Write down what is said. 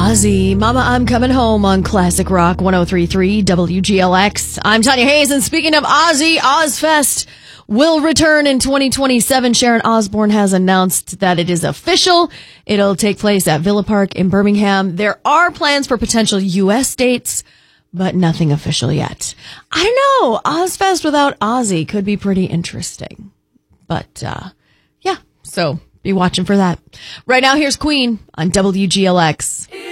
Ozzy, Mama, I'm Coming Home on Classic Rock 103.3 WGLX. I'm Tanya Hayes, and speaking of Ozzy, Ozfest will return in 2027. Sharon Osbourne has announced that it is official. It'll take place at Villa Park in Birmingham. There are plans for potential U.S. dates, but nothing official yet. I don't know. Ozfest without Ozzy could be pretty interesting. But, yeah, so be watching for that. Right now, here's Queen on WGLX.